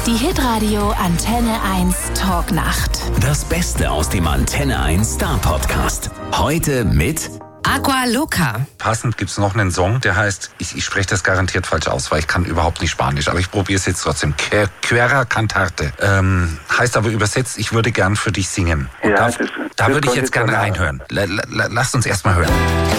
Die Hitradio Antenne 1 Talknacht. Das Beste aus dem Antenne 1 Star Podcast. Heute mit Agua Loca. Passend gibt's noch einen Song, der heißt, ich spreche das garantiert falsch aus, weil ich kann überhaupt nicht Spanisch, aber ich probiere es jetzt trotzdem. Quera Cantarte. Heißt aber übersetzt, ich würde gern für dich singen. Und Ja, da würde ich jetzt gerne reinhören. Lasst uns erst mal hören.